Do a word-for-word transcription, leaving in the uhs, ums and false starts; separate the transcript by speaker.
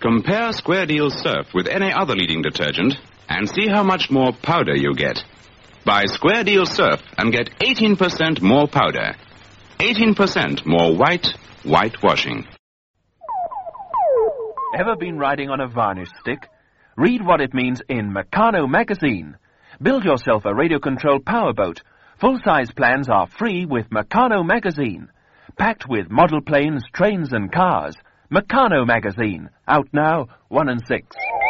Speaker 1: Compare Square Deal Surf with any other leading detergent and see how much more powder you get. Buy Square Deal Surf and get eighteen percent more powder. eighteen percent more white, whitewashing.
Speaker 2: Ever been riding on a varnish stick? Read what it means in Meccano magazine. Build yourself a radio-controlled powerboat. Full-size plans are free with Meccano magazine. Packed with model planes, trains and cars. Meccano magazine. Out now, one and six.